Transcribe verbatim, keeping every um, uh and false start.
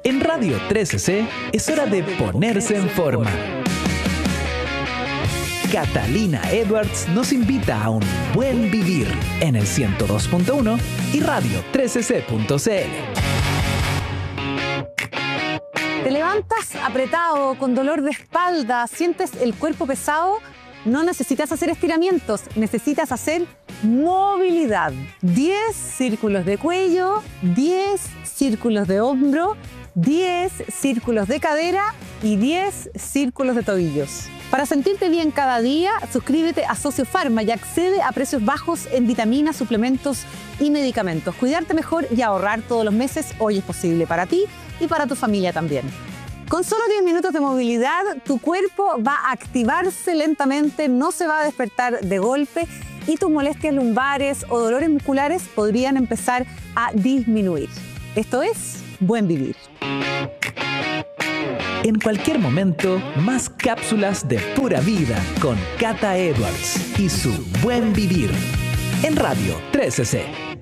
En Radio trece ce es hora de ponerse en forma. Catalina Edwards nos invita a un buen vivir en el ciento dos punto uno y radio trece ce punto ce ele. ¿Te levantas apretado, con dolor de espalda, sientes el cuerpo pesado? No necesitas hacer estiramientos, necesitas hacer movilidad. diez círculos de cuello, diez círculos de hombro, diez círculos de cadera y diez círculos de tobillos. Para sentirte bien cada día, suscríbete a Sociopharma y accede a precios bajos en vitaminas, suplementos y medicamentos. Cuidarte mejor y ahorrar todos los meses hoy es posible para ti y para tu familia también. Con solo diez minutos de movilidad, tu cuerpo va a activarse lentamente, no se va a despertar de golpe y tus molestias lumbares o dolores musculares podrían empezar a disminuir. Esto es Buen Vivir. En cualquier momento, más cápsulas de pura vida con Cata Edwards y su Buen Vivir en Radio trece ce.